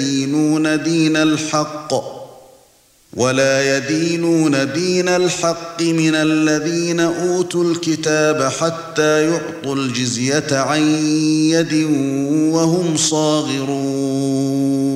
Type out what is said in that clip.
يدينون دين الحق من الذين أوتوا الكتاب حتى يعطوا الجزية عن يد وهم صاغرون